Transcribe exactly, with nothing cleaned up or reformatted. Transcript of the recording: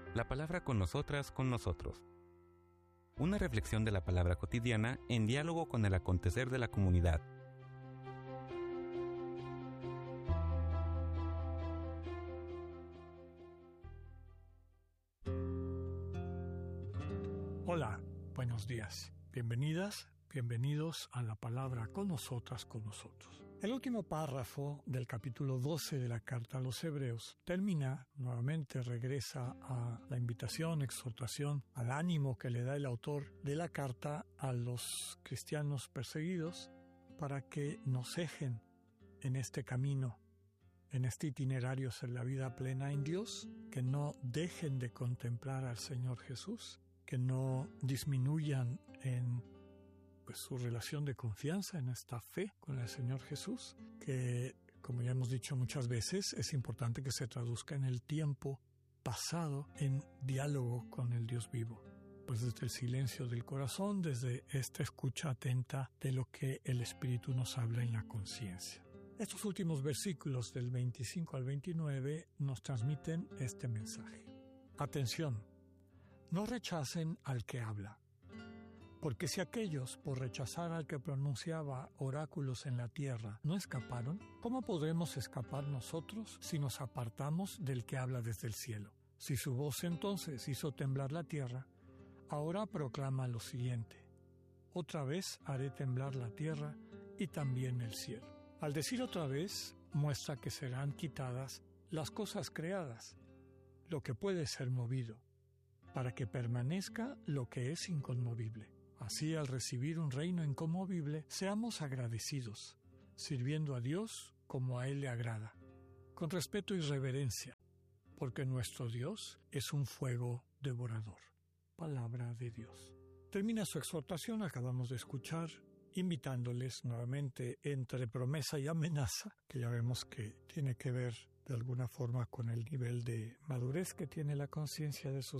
La palabra con nosotras, con nosotros. Una reflexión de la palabra cotidiana en diálogo con el acontecer de la comunidad. Hola, buenos días. Bienvenidas, bienvenidos a la palabra con nosotras, con nosotros. El último párrafo del capítulo doce de la carta a los Hebreos termina, nuevamente regresa a la invitación, exhortación, al ánimo que le da el autor de la carta a los cristianos perseguidos para que nos cejen en este camino, en este itinerario hacia la vida plena en Dios, que no dejen de contemplar al Señor Jesús, que no disminuyan en pues, su relación de confianza, en esta fe con el Señor Jesús, que, como ya hemos dicho muchas veces, es importante que se traduzca en el tiempo pasado en diálogo con el Dios vivo. Pues desde el silencio del corazón, desde esta escucha atenta de lo que el Espíritu nos habla en la conciencia. Estos últimos versículos del veinticinco al veintinueve nos transmiten este mensaje. Atención. No rechacen al que habla, porque si aquellos, por rechazar al que pronunciaba oráculos en la tierra, no escaparon, ¿cómo podremos escapar nosotros si nos apartamos del que habla desde el cielo? Si su voz entonces hizo temblar la tierra, ahora proclama lo siguiente: otra vez haré temblar la tierra y también el cielo. Al decir otra vez, muestra que serán quitadas las cosas creadas, lo que puede ser movido, para que permanezca lo que es inconmovible. Así, al recibir un reino inconmovible, seamos agradecidos, sirviendo a Dios como a Él le agrada, con respeto y reverencia, porque nuestro Dios es un fuego devorador. Palabra de Dios. Termina su exhortación, acabamos de escuchar, invitándoles nuevamente entre promesa y amenaza, que ya vemos que tiene que ver de alguna forma con el nivel de madurez que tiene la conciencia de sus